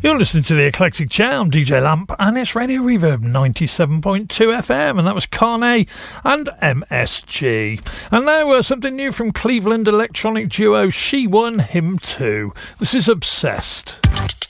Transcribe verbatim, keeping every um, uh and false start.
You're listening to the Eclectic Charm, D J Lamp, and it's Radio Reverb ninety-seven point two F M, and that was Carne and M S G. And now uh, something new from Cleveland electronic duo She One, Him Too. This is Obsessed.